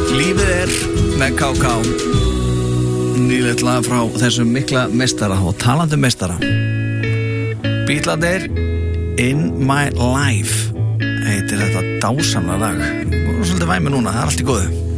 Lífið er með KK. Nýlegt lag frá þessum mikla meistara og talandi meistara. Bítlarnir In My Life heitir þetta dásamlega lag. Og svolítið væmi núna, það er allt í góðu.